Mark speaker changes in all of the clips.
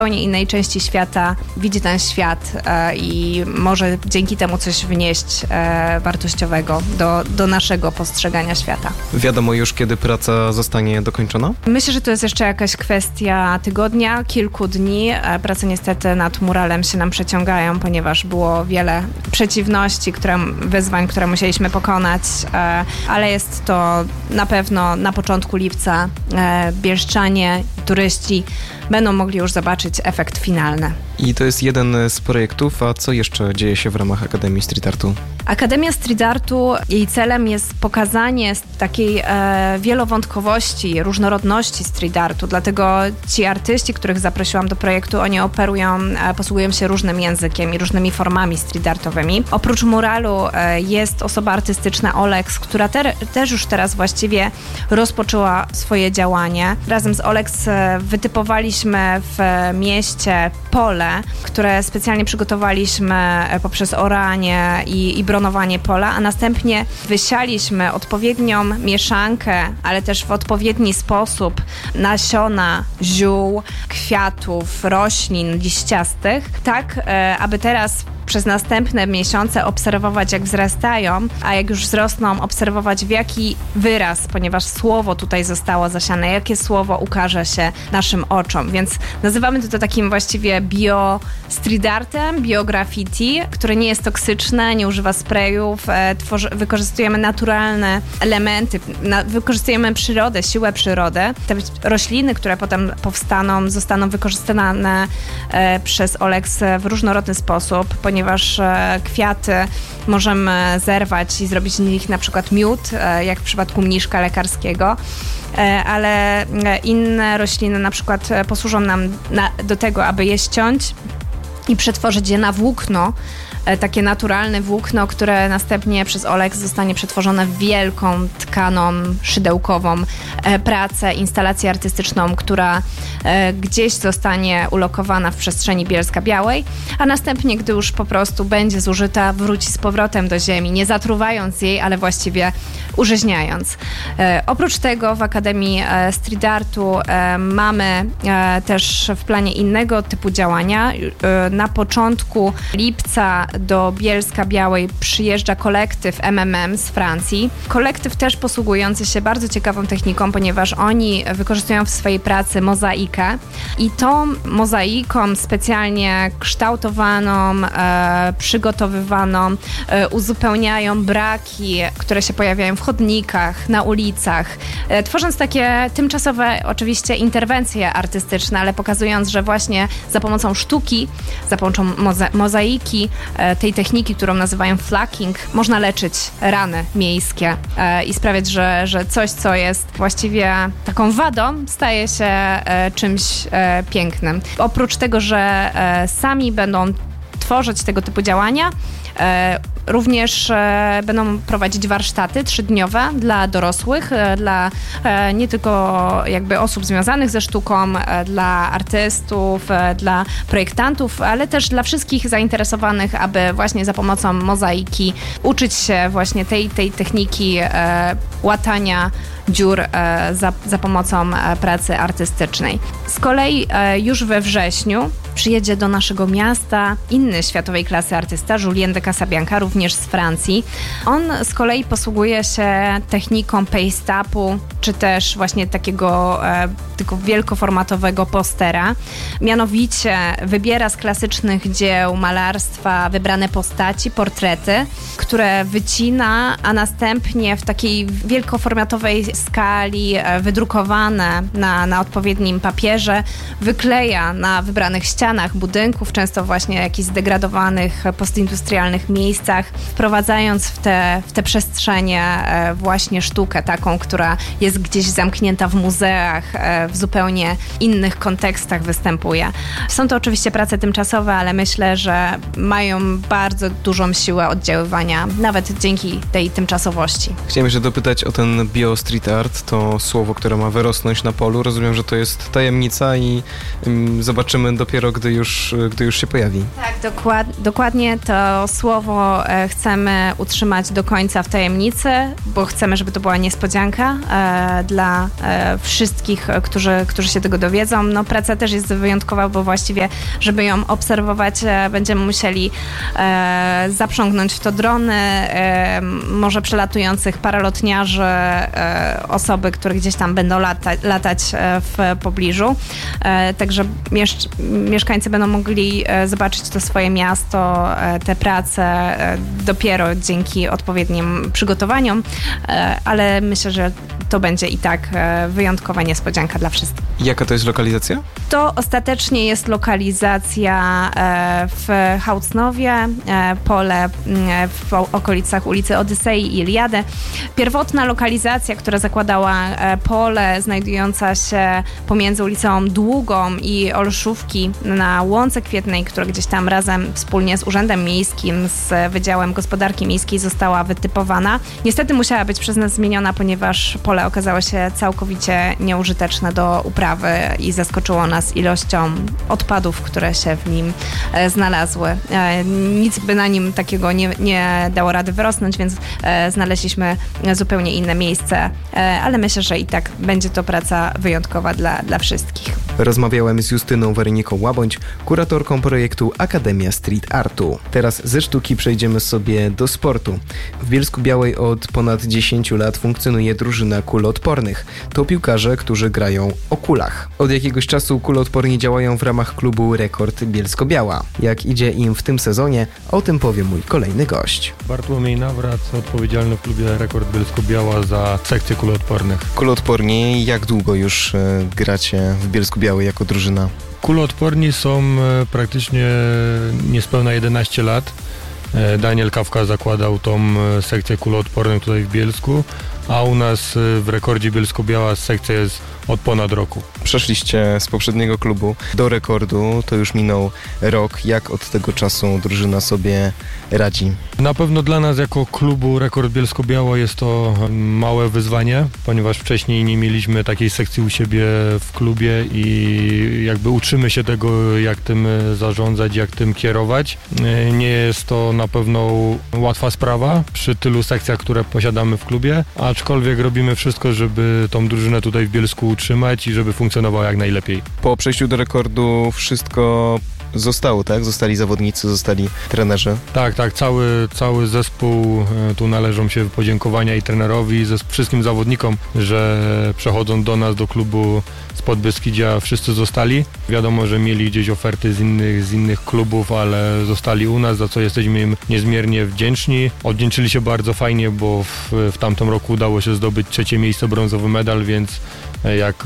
Speaker 1: zupełnie innej części świata widzi ten świat i może dzięki temu coś wnieść wartościowego do naszego postrzegania świata.
Speaker 2: Wiadomo już, kiedy praca zostanie dokończona?
Speaker 1: Myślę, że to jest jeszcze jakaś kwestia tygodnia, kilku dni. Prace niestety nad muralem się nam przeciągają, ponieważ było wiele przeciwności, wyzwań, które musieliśmy pokonać, ale jest to na pewno na początku lipca bielszczanie, turyści będą mogli już zobaczyć efekt finalny.
Speaker 2: I to jest jeden z projektów, a co jeszcze dzieje się w ramach Akademii Street Artu?
Speaker 1: Akademia Street Artu, jej celem jest pokazanie takiej wielowątkowości, różnorodności street artu, dlatego ci artyści, których zaprosiłam do projektu, oni posługują się różnym językiem i różnymi formami street artowymi. Oprócz muralu jest osoba artystyczna Olex, która też już teraz właściwie rozpoczęła swoje działanie. Razem z Olex wytypowaliśmy w mieście pole, które specjalnie przygotowaliśmy poprzez oranie i bronowanie pola, a następnie wysialiśmy odpowiednią mieszankę, ale też w odpowiedni sposób nasiona ziół, kwiatów, roślin liściastych, tak aby teraz przez następne miesiące obserwować, jak wzrastają, a jak już wzrosną, obserwować w jaki wyraz, ponieważ słowo tutaj zostało zasiane, jakie słowo ukaże się naszym oczom. Więc nazywamy to takim właściwie bio-street artem, bio-graffiti, które nie jest toksyczne, nie używa sprayów, wykorzystujemy naturalne elementy, wykorzystujemy przyrodę, siłę przyrody. Te rośliny, które potem powstaną, zostaną wykorzystane przez Olex w różnorodny sposób, ponieważ kwiaty możemy zerwać i zrobić z nich na przykład miód, jak w przypadku mniszka lekarskiego, ale inne rośliny na przykład posłużą nam do tego, aby je ściąć i przetworzyć je na włókno, takie naturalne włókno, które następnie przez Olex zostanie przetworzone w wielką, tkaną, szydełkową pracę, instalację artystyczną, która gdzieś zostanie ulokowana w przestrzeni Bielska-Białej, a następnie, gdy już po prostu będzie zużyta, wróci z powrotem do ziemi, nie zatruwając jej, ale właściwie urzeźniając. Oprócz tego w Akademii Street Artu mamy też w planie innego typu działania. Na początku lipca do Bielska-Białej przyjeżdża kolektyw MMM z Francji. Kolektyw też posługujący się bardzo ciekawą techniką, ponieważ oni wykorzystują w swojej pracy mozaikę i tą mozaiką specjalnie kształtowaną, przygotowywaną, uzupełniają braki, które się pojawiają w chodnikach, na ulicach, tworząc takie tymczasowe oczywiście interwencje artystyczne, ale pokazując, że właśnie za pomocą sztuki, za pomocą mozaiki, tej techniki, którą nazywają flacking, można leczyć rany miejskie i sprawiać, że coś, co jest właściwie taką wadą, staje się czymś pięknym. Oprócz tego, że sami będą tworzyć tego typu działania, również będą prowadzić warsztaty 3-dniowe dla dorosłych, dla nie tylko jakby osób związanych ze sztuką, dla artystów, dla projektantów, ale też dla wszystkich zainteresowanych, aby właśnie za pomocą mozaiki uczyć się właśnie tej techniki łatania dziur za pomocą pracy artystycznej. Z kolei już we wrześniu przyjedzie do naszego miasta inny światowej klasy artysta, Julien de Casabianca, również z Francji. On z kolei posługuje się techniką paste-upu, czy też właśnie takiego wielkoformatowego postera. Mianowicie wybiera z klasycznych dzieł malarstwa wybrane postaci, portrety, które wycina, a następnie w takiej wielkoformatowej skali wydrukowane na odpowiednim papierze wykleja na wybranych ścianach budynków, często właśnie jakichś zdegradowanych, postindustrialnych miejscach, wprowadzając w te przestrzenie właśnie sztukę taką, która jest gdzieś zamknięta w muzeach, w zupełnie innych kontekstach występuje. Są to oczywiście prace tymczasowe, ale myślę, że mają bardzo dużą siłę oddziaływania, nawet dzięki tej tymczasowości.
Speaker 2: Chciałem jeszcze dopytać o ten bio street street art to słowo, które ma wyrosnąć na polu. Rozumiem, że to jest tajemnica i zobaczymy dopiero, gdy już się pojawi.
Speaker 1: Tak, dokładnie to słowo chcemy utrzymać do końca w tajemnicy, bo chcemy, żeby to była niespodzianka dla wszystkich, którzy się tego dowiedzą. No, praca też jest wyjątkowa, bo właściwie, żeby ją obserwować, będziemy musieli zaprzągnąć w to drony, może przelatujących paralotniarzy, osoby, które gdzieś tam będą latać w pobliżu. Także mieszkańcy będą mogli zobaczyć to swoje miasto, te prace dopiero dzięki odpowiednim przygotowaniom, ale myślę, że to będzie i tak wyjątkowa niespodzianka dla wszystkich.
Speaker 2: Jaka to jest lokalizacja?
Speaker 1: To ostatecznie jest lokalizacja w Hałcnowie, pole w okolicach ulicy Odysei i Iliady. Pierwotna lokalizacja, która zakładała pole znajdująca się pomiędzy ulicą Długą i Olszówki na Łące Kwietnej, która gdzieś tam razem wspólnie z Urzędem Miejskim, z Wydziałem Gospodarki Miejskiej została wytypowana. Niestety musiała być przez nas zmieniona, ponieważ pole okazało się całkowicie nieużyteczne do uprawy i zaskoczyło nas ilością odpadów, które się w nim znalazły. Nic by na nim takiego nie dało rady wyrosnąć, więc znaleźliśmy zupełnie inne miejsce, ale myślę, że i tak będzie to praca wyjątkowa dla wszystkich.
Speaker 2: Rozmawiałem z Justyną Weryniką-Łabądź, kuratorką projektu Akademia Street Artu. Teraz ze sztuki przejdziemy sobie do sportu. W Bielsku-Białej od ponad 10 lat funkcjonuje drużyna kuloodpornych. To piłkarze, którzy grają o kulach. Od jakiegoś czasu kuloodporni działają w ramach klubu Rekord Bielsko-Biała. Jak idzie im w tym sezonie, o tym powie mój kolejny gość.
Speaker 3: Bartłomiej Nawrat, odpowiedzialny w klubie Rekord Bielsko-Biała za sekcję kuloodpornych.
Speaker 2: Kuloodporni, jak długo już gracie w Bielsku-Białej jako drużyna?
Speaker 3: Kuloodporni są praktycznie niespełna 11 lat. Daniel Kawka zakładał tą sekcję kuloodpornych tutaj w Bielsku, a u nas w Rekordzie Bielsko-Biała sekcja jest od ponad roku.
Speaker 2: Przeszliście z poprzedniego klubu do Rekordu, to już minął rok. Jak od tego czasu drużyna sobie radzi?
Speaker 3: Na pewno dla nas jako klubu Rekord Bielsko-Biała jest to małe wyzwanie, ponieważ wcześniej nie mieliśmy takiej sekcji u siebie w klubie i jakby uczymy się tego, jak tym zarządzać, jak tym kierować. Nie jest to na pewno łatwa sprawa przy tylu sekcjach, które posiadamy w klubie, aczkolwiek robimy wszystko, żeby tą drużynę tutaj w Bielsku utrzymać i żeby funkcjonowała jak najlepiej.
Speaker 2: Po przejściu do Rekordu wszystko zostało, tak? Zostali zawodnicy, zostali trenerzy.
Speaker 3: Tak, cały zespół, tu należą się podziękowania i trenerowi, i wszystkim zawodnikom, że przechodząc do nas, do klubu z Podbeskidzia, wszyscy zostali. Wiadomo, że mieli gdzieś oferty z innych klubów, ale zostali u nas, za co jesteśmy im niezmiernie wdzięczni. Odwdzięczyli się bardzo fajnie, bo w tamtym roku udało się zdobyć 3. miejsce, brązowy medal, więc jak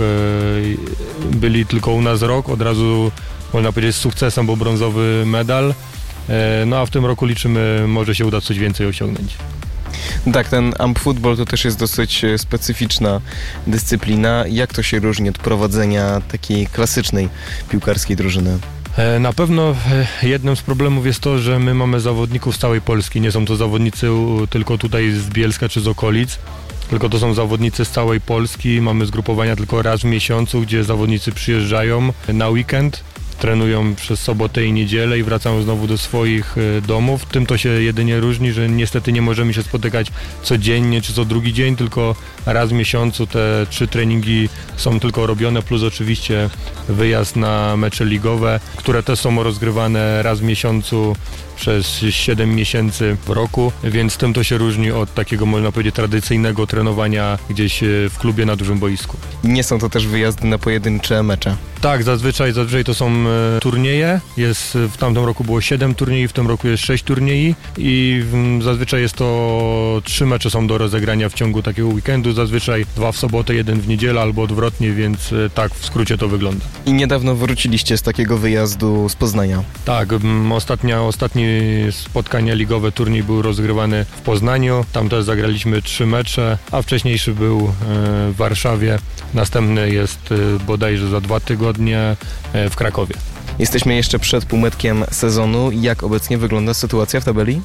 Speaker 3: byli tylko u nas rok, od razu można powiedzieć z sukcesem, bo brązowy medal. No a w tym roku liczymy, może się uda coś więcej osiągnąć.
Speaker 2: Tak, ten AmpFootball to też jest dosyć specyficzna dyscyplina. Jak to się różni od prowadzenia takiej klasycznej piłkarskiej drużyny?
Speaker 3: Na pewno jednym z problemów jest to, że my mamy zawodników z całej Polski. Nie są to zawodnicy tylko tutaj z Bielska czy z okolic, tylko to są zawodnicy z całej Polski. Mamy zgrupowania tylko raz w miesiącu, gdzie zawodnicy przyjeżdżają na weekend, trenują przez sobotę i niedzielę i wracają znowu do swoich domów. Tym to się jedynie różni, że niestety nie możemy się spotykać codziennie czy co drugi dzień, tylko raz w miesiącu te 3 treningi są tylko robione, plus oczywiście wyjazd na mecze ligowe, które też są rozgrywane raz w miesiącu przez 7 miesięcy w roku, więc tym to się różni od takiego, można powiedzieć, tradycyjnego trenowania gdzieś w klubie na dużym boisku.
Speaker 2: Nie są to też wyjazdy na pojedyncze mecze?
Speaker 3: Tak, zazwyczaj to są turnieje. W tamtym roku było 7 turniejów, w tym roku jest 6 turniejów i zazwyczaj jest to 3 mecze są do rozegrania w ciągu takiego weekendu, zazwyczaj 2 w sobotę, 1 w niedzielę albo odwrotnie, więc tak w skrócie to wygląda.
Speaker 2: I niedawno wróciliście z takiego wyjazdu z Poznania?
Speaker 3: Tak, ostatnie spotkania ligowe, turniej był rozgrywany w Poznaniu, tam też zagraliśmy 3 mecze, a wcześniejszy był w Warszawie, następny jest bodajże za 2 tygodnie w Krakowie.
Speaker 2: Jesteśmy jeszcze przed półmetkiem sezonu. Jak obecnie wygląda sytuacja w tabeli?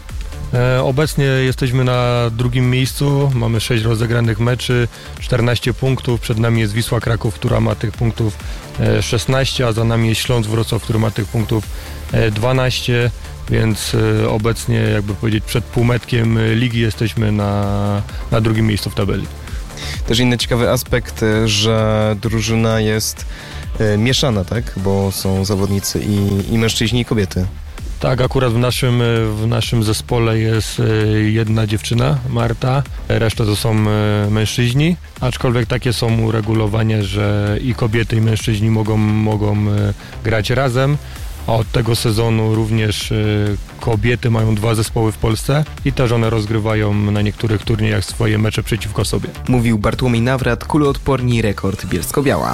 Speaker 3: Obecnie jesteśmy na drugim miejscu, mamy 6 rozegranych meczy, 14 punktów, przed nami jest Wisła Kraków, która ma tych punktów 16, a za nami jest Śląsk Wrocław, który ma tych punktów 12, więc obecnie, jakby powiedzieć, przed półmetkiem ligi jesteśmy na drugim miejscu w tabeli.
Speaker 2: Też inny ciekawy aspekt, że drużyna jest mieszana, tak? Bo są zawodnicy i mężczyźni, i kobiety.
Speaker 3: Tak, akurat w naszym zespole jest jedna dziewczyna, Marta, reszta to są mężczyźni, aczkolwiek takie są uregulowania, że i kobiety, i mężczyźni mogą grać razem, a od tego sezonu również kobiety mają 2 zespoły w Polsce i też one rozgrywają na niektórych turniejach swoje mecze przeciwko sobie.
Speaker 2: Mówił Bartłomiej Nawrat, kuloodporni rekord Bielsko-Biała.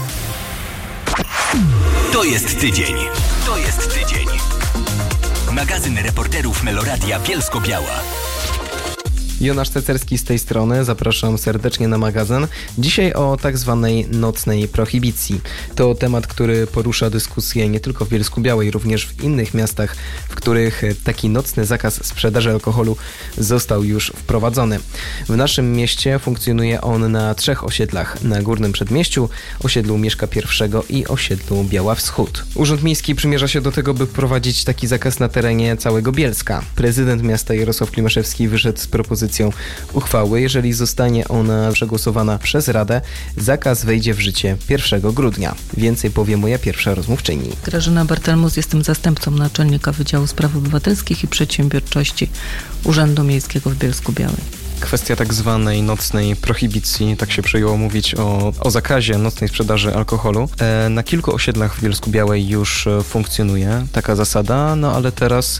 Speaker 4: To jest tydzień. Magazyn reporterów Meloradia Bielsko-Biała.
Speaker 2: Jonasz Cecerski z tej strony, zapraszam serdecznie na magazyn. Dzisiaj o tak zwanej nocnej prohibicji. To temat, który porusza dyskusję nie tylko w Bielsku-Białej, również w innych miastach, w których taki nocny zakaz sprzedaży alkoholu został już wprowadzony. W naszym mieście funkcjonuje on na 3 osiedlach. Na Górnym Przedmieściu, osiedlu Mieszka I i osiedlu Biała Wschód. Urząd Miejski przymierza się do tego, by wprowadzić taki zakaz na terenie całego Bielska. Prezydent miasta Jarosław Klimaszewski wyszedł z propozycją uchwały. Jeżeli zostanie ona przegłosowana przez Radę, zakaz wejdzie w życie 1 grudnia. Więcej powie moja pierwsza rozmówczyni.
Speaker 5: Grażyna Bartelmus, jestem zastępcą naczelnika Wydziału Spraw Obywatelskich i Przedsiębiorczości Urzędu Miejskiego w Bielsku-Białej.
Speaker 2: Kwestia tak zwanej nocnej prohibicji, tak się przyjęło mówić o zakazie nocnej sprzedaży alkoholu. Na kilku osiedlach w Bielsku-Białej już funkcjonuje taka zasada, no ale teraz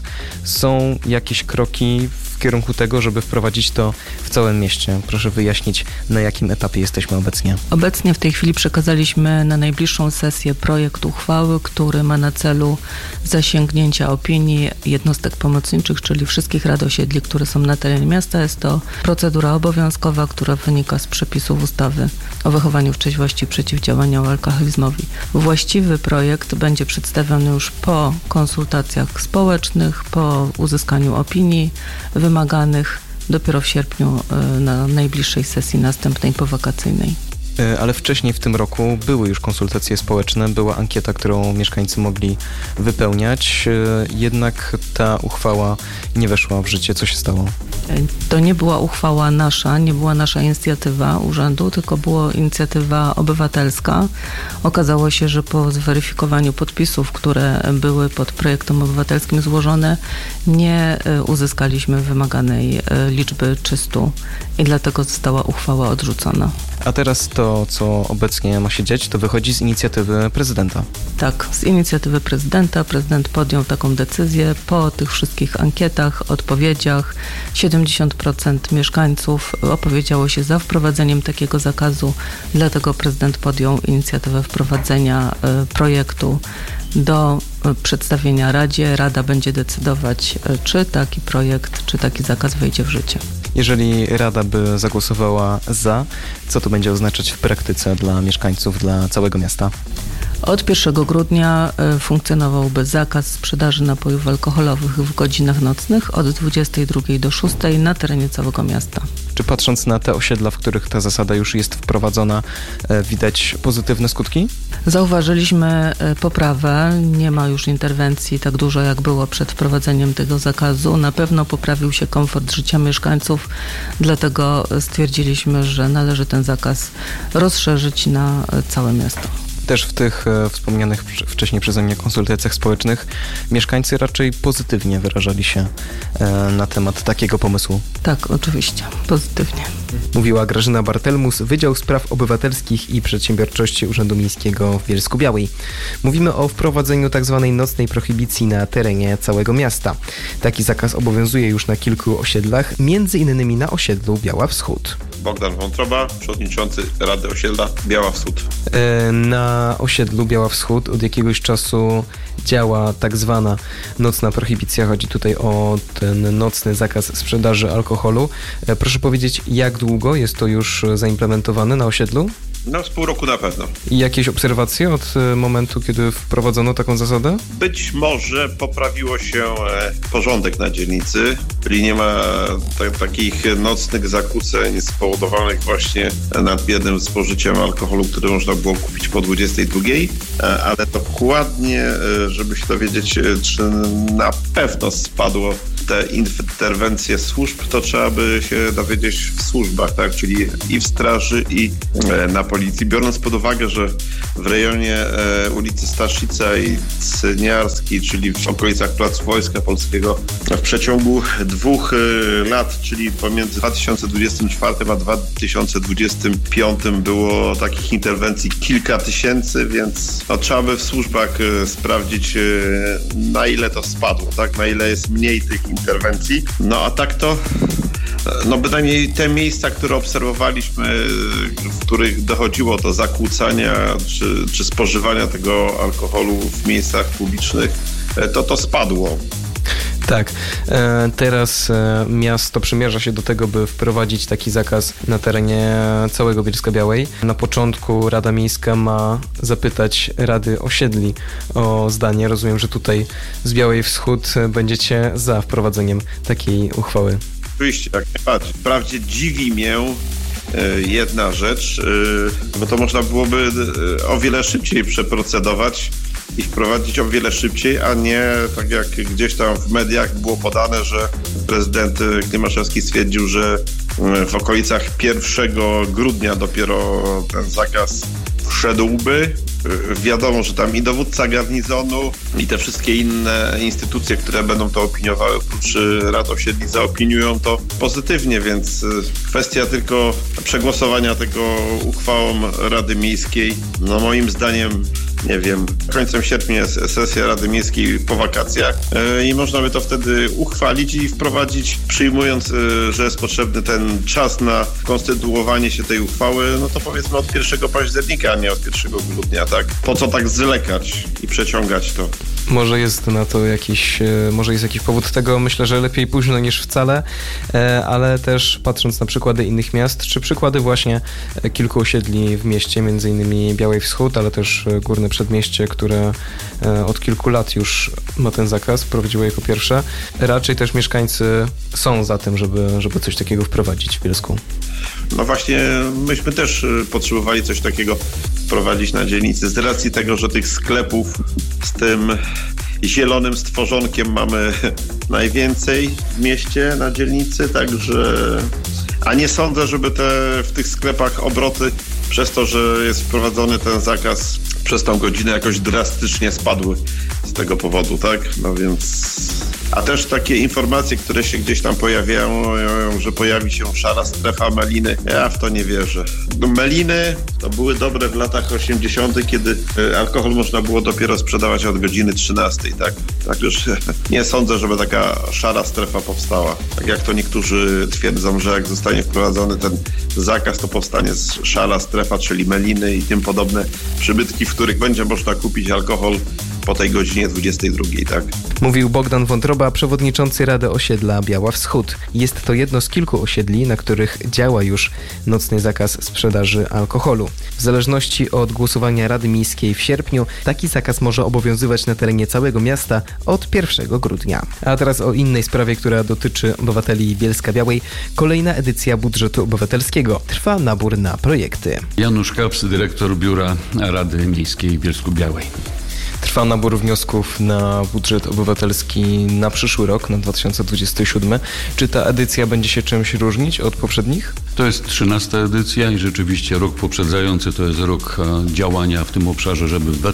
Speaker 2: są jakieś kroki w kierunku tego, żeby wprowadzić to w całym mieście. Proszę wyjaśnić, na jakim etapie jesteśmy obecnie.
Speaker 5: Obecnie w tej chwili przekazaliśmy na najbliższą sesję projekt uchwały, który ma na celu zasięgnięcia opinii jednostek pomocniczych, czyli wszystkich rad osiedli, które są na terenie miasta. Jest to procedura obowiązkowa, która wynika z przepisów ustawy o wychowaniu w trzeźwości i przeciwdziałaniu alkoholizmowi. Właściwy projekt będzie przedstawiony już po konsultacjach społecznych, po uzyskaniu opinii wymaganych dopiero w sierpniu na najbliższej sesji następnej powakacyjnej.
Speaker 2: Ale wcześniej w tym roku były już konsultacje społeczne, była ankieta, którą mieszkańcy mogli wypełniać, jednak ta uchwała nie weszła w życie. Co się stało?
Speaker 5: To nie była uchwała nasza, nie była nasza inicjatywa urzędu, tylko była inicjatywa obywatelska. Okazało się, że po zweryfikowaniu podpisów, które były pod projektem obywatelskim złożone, nie uzyskaliśmy wymaganej liczby 300 i dlatego została uchwała odrzucona.
Speaker 2: A teraz to, co obecnie ma się dziać, to wychodzi z inicjatywy prezydenta.
Speaker 5: Tak, z inicjatywy prezydenta. Prezydent podjął taką decyzję po tych wszystkich ankietach, odpowiedziach. 70% mieszkańców opowiedziało się za wprowadzeniem takiego zakazu, dlatego prezydent podjął inicjatywę wprowadzenia projektu do przedstawienia Radzie. Rada będzie decydować, czy taki projekt, czy taki zakaz wejdzie w życie.
Speaker 2: Jeżeli Rada by zagłosowała za, co to będzie oznaczać w praktyce dla mieszkańców, dla całego miasta?
Speaker 5: Od 1 grudnia funkcjonowałby zakaz sprzedaży napojów alkoholowych w godzinach nocnych od 22 do 6 na terenie całego miasta.
Speaker 2: Czy patrząc na te osiedla, w których ta zasada już jest wprowadzona, widać pozytywne skutki?
Speaker 5: Zauważyliśmy poprawę. Nie ma już interwencji tak dużo, jak było przed wprowadzeniem tego zakazu. Na pewno poprawił się komfort życia mieszkańców, dlatego stwierdziliśmy, że należy ten zakaz rozszerzyć na całe miasto.
Speaker 2: Też w tych wspomnianych wcześniej przeze mnie konsultacjach społecznych mieszkańcy raczej pozytywnie wyrażali się na temat takiego pomysłu.
Speaker 5: Tak, oczywiście, pozytywnie.
Speaker 2: Mówiła Grażyna Bartelmus, Wydział Spraw Obywatelskich i Przedsiębiorczości Urzędu Miejskiego w Bielsku-Białej. Mówimy o wprowadzeniu tzw. nocnej prohibicji na terenie całego miasta. Taki zakaz obowiązuje już na kilku osiedlach, m.in. na osiedlu Biała Wschód.
Speaker 6: Bogdan Wątroba, przewodniczący Rady Osiedla Biała Wschód.
Speaker 2: Na osiedlu Biała Wschód od jakiegoś czasu działa tak zwana nocna prohibicja. Chodzi tutaj o ten nocny zakaz sprzedaży alkoholu. Proszę powiedzieć, jak długo jest to już zaimplementowane na osiedlu?
Speaker 6: No z pół roku na pewno.
Speaker 2: I jakieś obserwacje od momentu, kiedy wprowadzono taką zasadę?
Speaker 6: Być może poprawiło się porządek na dzielnicy, czyli nie ma takich nocnych zakłóceń spowodowanych właśnie nadmiernym spożyciem alkoholu, który można było kupić po 22, ale dokładnie, żeby się dowiedzieć, czy na pewno spadło te interwencje służb, to trzeba by się dowiedzieć w służbach, tak, czyli i w straży, i na policji. Biorąc pod uwagę, że w rejonie ulicy Staszica i Cyniarskiej, czyli w okolicach Placu Wojska Polskiego, w przeciągu 2 lat, czyli pomiędzy 2024 a 2025 było takich interwencji kilka tysięcy, więc trzeba by w służbach sprawdzić, na ile to spadło, tak, na ile jest mniej tych interwencji. No a tak to bynajmniej te miejsca, które obserwowaliśmy, w których dochodziło do zakłócania czy spożywania tego alkoholu w miejscach publicznych, to spadło.
Speaker 2: Tak, teraz miasto przymierza się do tego, by wprowadzić taki zakaz na terenie całego Bielska-Białej. Na początku Rada Miejska ma zapytać Rady Osiedli o zdanie. Rozumiem, że tutaj z Białej Wschód będziecie za wprowadzeniem takiej uchwały.
Speaker 6: Oczywiście, jak najbardziej. Wprawdzie dziwi mnie jedna rzecz, bo to można byłoby o wiele szybciej przeprocedować i wprowadzić o wiele szybciej, a nie tak jak gdzieś tam w mediach było podane, że prezydent Klimaszewski stwierdził, że w okolicach 1 grudnia dopiero ten zakaz wszedłby. Wiadomo, że tam i dowódca garnizonu, i te wszystkie inne instytucje, które będą to opiniowały, oprócz Rad Osiedli, zaopiniują to pozytywnie, więc kwestia tylko przegłosowania tego uchwałą Rady Miejskiej. No moim zdaniem, nie wiem, końcem sierpnia jest sesja Rady Miejskiej po wakacjach i można by to wtedy uchwalić i wprowadzić, przyjmując, że jest potrzebny ten czas na konstytuowanie się tej uchwały, no to powiedzmy od 1 października, a nie od 1 grudnia, tak? Po co tak zwlekać i przeciągać to?
Speaker 2: Może jest na to jakiś powód tego. Myślę, że lepiej późno niż wcale, ale też patrząc na przykłady innych miast, czy przykłady właśnie kilku osiedli w mieście, między innymi Białej Wschód, ale też Górne Przedmieście, które od kilku lat już ma ten zakaz, wprowadziło jako pierwsze. Raczej też mieszkańcy są za tym, żeby coś takiego wprowadzić w Bielsku.
Speaker 6: No właśnie, myśmy też potrzebowali coś takiego wprowadzić na dzielnicy. Z racji tego, że tych sklepów z tym zielonym stworzonkiem mamy najwięcej w mieście, na dzielnicy, także... A nie sądzę, żeby w tych sklepach obroty, przez to, że jest wprowadzony ten zakaz, przez tą godzinę jakoś drastycznie spadły z tego powodu, tak? No więc... A też takie informacje, które się gdzieś tam pojawiają, że pojawi się szara strefa Meliny. Ja w to nie wierzę. Meliny to były dobre w latach 80., kiedy alkohol można było dopiero sprzedawać od godziny 13, tak? Tak już nie sądzę, żeby taka szara strefa powstała. Tak jak to niektórzy twierdzą, że jak zostanie wprowadzony ten zakaz, to powstanie szara strefa, czyli Meliny i tym podobne przybytki, w których będzie można kupić alkohol po tej godzinie 22, tak?
Speaker 2: Mówił Bogdan Wątroba, przewodniczący Rady Osiedla Biała Wschód. Jest to jedno z kilku osiedli, na których działa już nocny zakaz sprzedaży alkoholu. W zależności od głosowania Rady Miejskiej w sierpniu, taki zakaz może obowiązywać na terenie całego miasta od 1 grudnia. A teraz o innej sprawie, która dotyczy obywateli Bielska-Białej. Kolejna edycja budżetu obywatelskiego. Trwa nabór na projekty.
Speaker 7: Janusz Kaps, dyrektor Biura Rady Miejskiej w Bielsku-Białej.
Speaker 2: Trwa nabór wniosków na budżet obywatelski na przyszły rok, na 2027. Czy ta edycja będzie się czymś różnić od poprzednich?
Speaker 7: To jest 13. edycja i rzeczywiście rok poprzedzający to jest rok działania w tym obszarze, żeby w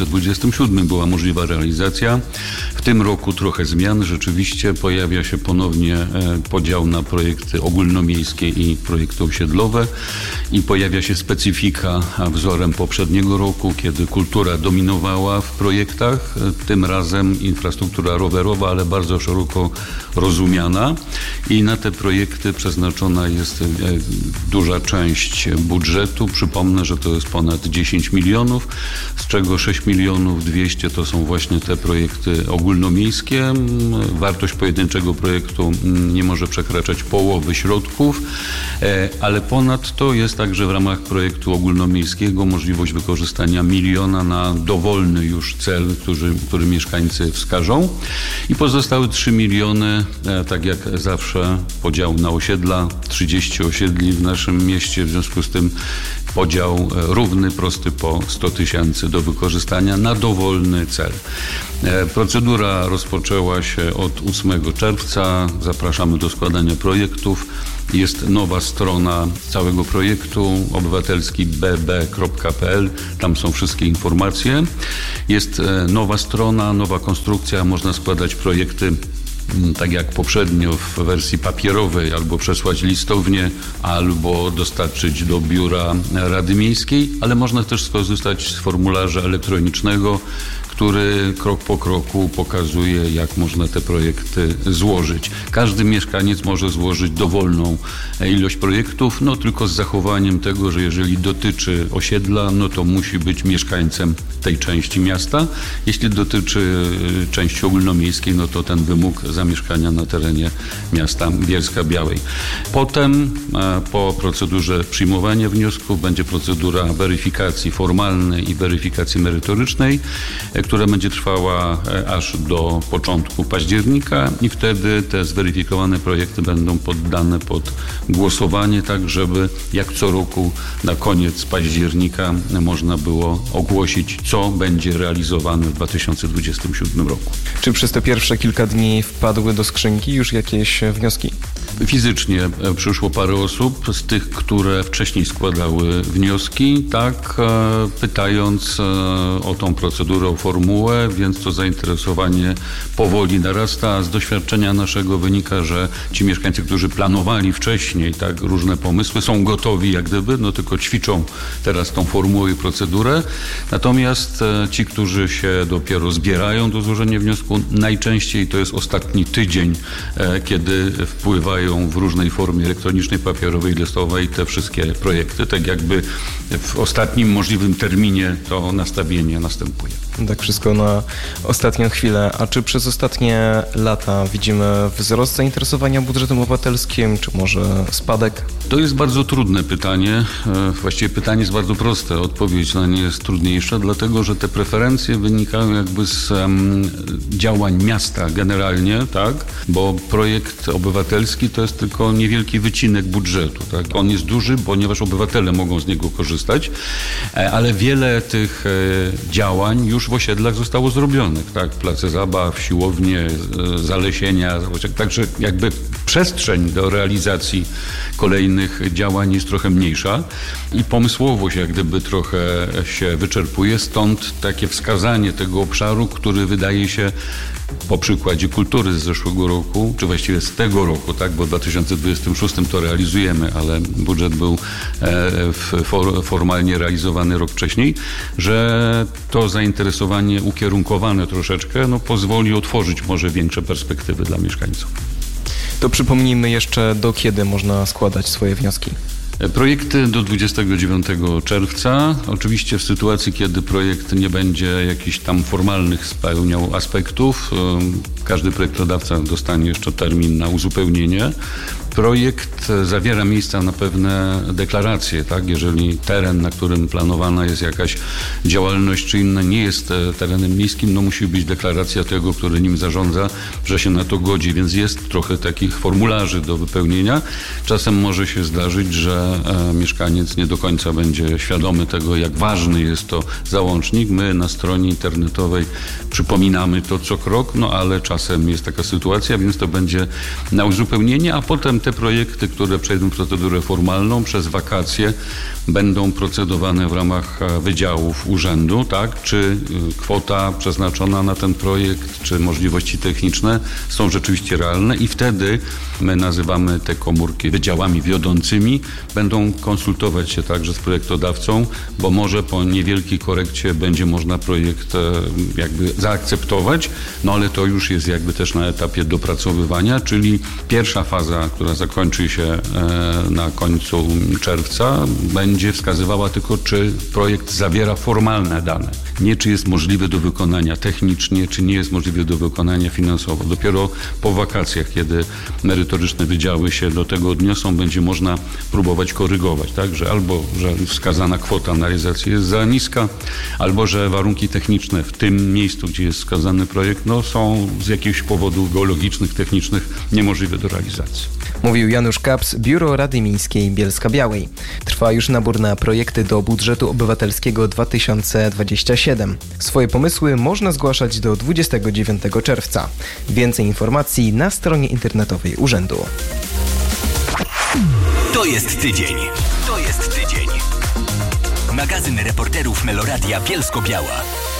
Speaker 7: 2027 była możliwa realizacja. W tym roku trochę zmian. Rzeczywiście pojawia się ponownie podział na projekty ogólnomiejskie i projekty osiedlowe i pojawia się specyfika wzorem poprzedniego roku, kiedy kultura dominowała w projektach, tym razem infrastruktura rowerowa, ale bardzo szeroko rozumiana i na te projekty przeznaczona jest duża część budżetu. Przypomnę, że to jest ponad 10 milionów, z czego 6 milionów 200 to są właśnie te projekty ogólnomiejskie. Wartość pojedynczego projektu nie może przekraczać połowy środków, ale ponadto jest także w ramach projektu ogólnomiejskiego możliwość wykorzystania 1 miliona na dowolny już cel, który mieszkańcy wskażą i pozostałe 3 miliony, tak jak zawsze, podział na osiedla, 30 osiedli w naszym mieście, w związku z tym podział równy, prosty po 100 tysięcy do wykorzystania na dowolny cel. Procedura rozpoczęła się od 8 czerwca. Zapraszamy do składania projektów. Jest nowa strona całego projektu, obywatelski bb.pl. Tam są wszystkie informacje. Jest nowa strona, nowa konstrukcja. Można składać projekty tak jak poprzednio w wersji papierowej, albo przesłać listownie, albo dostarczyć do biura Rady Miejskiej, ale można też skorzystać z formularza elektronicznego, który krok po kroku pokazuje, jak można te projekty złożyć. Każdy mieszkaniec może złożyć dowolną ilość projektów, no tylko z zachowaniem tego, że jeżeli dotyczy osiedla, no to musi być mieszkańcem tej części miasta. Jeśli dotyczy części ogólnomiejskiej, no to ten wymóg zamieszkania na terenie miasta Bielska-Białej. Potem po procedurze przyjmowania wniosków będzie procedura weryfikacji formalnej i weryfikacji merytorycznej, która będzie trwała aż do początku października i wtedy te zweryfikowane projekty będą poddane pod głosowanie, tak żeby jak co roku na koniec października można było ogłosić, co będzie realizowane w 2027 roku.
Speaker 2: Czy przez te pierwsze kilka dni wpadły do skrzynki już jakieś wnioski?
Speaker 7: Fizycznie przyszło parę osób z tych, które wcześniej składały wnioski, tak, pytając o tą procedurę, o formułę, więc to zainteresowanie powoli narasta. Z doświadczenia naszego wynika, że ci mieszkańcy, którzy planowali wcześniej tak różne pomysły, są gotowi jak gdyby, no tylko ćwiczą teraz tą formułę i procedurę. Natomiast ci, którzy się dopiero zbierają do złożenia wniosku, najczęściej to jest ostatni tydzień, kiedy wpływają w różnej formie elektronicznej, papierowej, listowej te wszystkie projekty, tak jakby w ostatnim możliwym terminie to nastawienie następuje.
Speaker 2: Tak wszystko na ostatnią chwilę. A czy przez ostatnie lata widzimy wzrost zainteresowania budżetem obywatelskim, czy może spadek?
Speaker 7: To jest bardzo trudne pytanie. Właściwie pytanie jest bardzo proste. Odpowiedź na nie jest trudniejsza, dlatego że te preferencje wynikają jakby z działań miasta generalnie, tak? Bo projekt obywatelski to jest tylko niewielki wycinek budżetu, tak? On jest duży, ponieważ obywatele mogą z niego korzystać, ale wiele tych działań już w osiedlach zostało zrobionych, tak? Place zabaw, siłownie, zalesienia, także jakby przestrzeń do realizacji kolejnych działań jest trochę mniejsza i pomysłowość jak gdyby trochę się wyczerpuje, stąd takie wskazanie tego obszaru, który wydaje się po przykładzie kultury z zeszłego roku, czy właściwie z tego roku, tak, bo w 2026 to realizujemy, ale budżet był formalnie realizowany rok wcześniej, że to zainteresowanie ukierunkowane troszeczkę pozwoli otworzyć może większe perspektywy dla mieszkańców.
Speaker 2: To przypomnijmy jeszcze, do kiedy można składać swoje wnioski.
Speaker 7: Projekty do 29 czerwca. Oczywiście w sytuacji, kiedy projekt nie będzie jakichś tam formalnych spełniał aspektów, każdy projektodawca dostanie jeszcze termin na uzupełnienie. Projekt zawiera miejsca na pewne deklaracje, tak? Jeżeli teren, na którym planowana jest jakaś działalność czy inna, nie jest terenem miejskim, musi być deklaracja tego, który nim zarządza, że się na to godzi, więc jest trochę takich formularzy do wypełnienia. Czasem może się zdarzyć, że mieszkaniec nie do końca będzie świadomy tego, jak ważny jest to załącznik. My na stronie internetowej przypominamy to co krok, ale czasem jest taka sytuacja, więc to będzie na uzupełnienie, a potem te projekty, które przejdą procedurę formalną przez wakacje, będą procedowane w ramach wydziałów urzędu, tak? Czy kwota przeznaczona na ten projekt, czy możliwości techniczne są rzeczywiście realne i wtedy my nazywamy te komórki wydziałami wiodącymi, będą konsultować się także z projektodawcą, bo może po niewielkiej korekcie będzie można projekt jakby zaakceptować, no ale to już jest jakby też na etapie dopracowywania, czyli pierwsza faza, która zakończy się na końcu czerwca, będzie wskazywała tylko, czy projekt zawiera formalne dane. Nie czy jest możliwy do wykonania technicznie, czy nie jest możliwy do wykonania finansowo. Dopiero po wakacjach, kiedy merytoryczne wydziały się do tego odniosą, będzie można próbować korygować, tak? Że albo, że wskazana kwota na realizację jest za niska, albo, że warunki techniczne w tym miejscu, gdzie jest wskazany projekt, no, są z jakichś powodów geologicznych, technicznych niemożliwe do realizacji.
Speaker 2: Mówił Janusz Kaps, Biuro Rady Miejskiej Bielska-Białej. Trwa już nabór na projekty do budżetu obywatelskiego 2027. Swoje pomysły można zgłaszać do 29 czerwca. Więcej informacji na stronie internetowej urzędu.
Speaker 4: To jest tydzień. To jest tydzień. Magazyn reporterów Meloradia Bielsko-Biała.